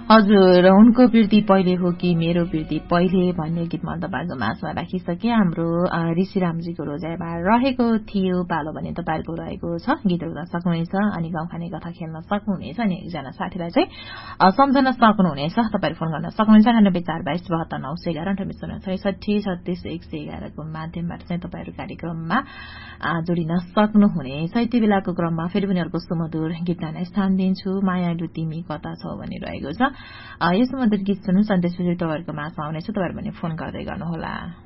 हजुर, उनको वृद्धि पहिले हो कि मेरो वृद्धि पहिले भन्ने गीत म तपाईँको माझमा राखिसके। हाम्रो ऋषिरामजीको रोजाइमा रहेको थियो पालो भने तपाईँको रहेको छ। गीत गाउन सक्नुहुनेछ अनि गाउँ खाने कथा खेल्न सक्नुहुनेछ अनि एकजना साथीलाई चाहिँ सम्झन सक्नुहुनेछ। तपाईहरु फोन गर्न सक्नुहुन्छ ९४ २२ ७२ ९ ६३ को माध्यमबाट चाहिँ तपाईहरु कार्यक्रममा जोडिन सक्नुहुनेछ। यति बेलाको क्रममा फेरि पनि अर्को सुमधुर गीत गाउन स्थान दिन्छु। मायालु तिमी कता छौ भनिरहेको छ। यो सुमधुर गीत सुन्नु सन्देश तपाईँहरुको माझमा आउनेछ। तपाईहरु पनि फोन गर्दै गर्नुहोला।